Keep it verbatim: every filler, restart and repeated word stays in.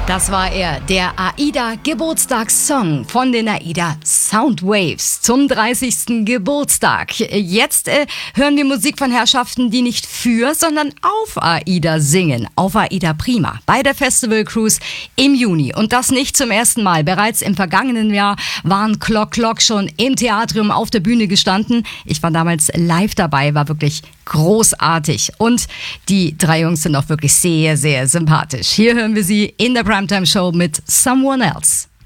Das war er, der AIDA-Geburtstagssong von den AIDA Soundwaves zum dreißigsten Geburtstag. Jetzt äh, hören wir Musik von Herrschaften, die nicht für, sondern auf AIDA singen, auf AIDA Prima, bei der Festival Cruise im Juni. Und das nicht zum ersten Mal. Bereits im vergangenen Jahr waren Clock Clock schon im Theatrium auf der Bühne gestanden. Ich war damals live dabei, war wirklich großartig. Und die drei Jungs sind auch wirklich sehr, sehr sympathisch. Hier hören wir sie in der Primetime Show mit Someone Else.